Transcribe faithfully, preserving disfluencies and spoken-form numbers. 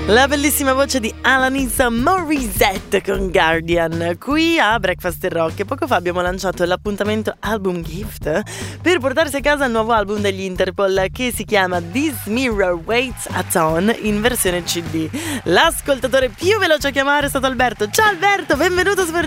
La bellissima voce di Alanis Morissette con Guardian qui a Breakfast in Rock. E poco fa abbiamo lanciato l'appuntamento Album Gift per portarsi a casa il nuovo album degli Interpol che si chiama This Mirror Waits a Ton in versione C D. L'ascoltatore più veloce a chiamare è stato Alberto. Ciao Alberto, benvenuto su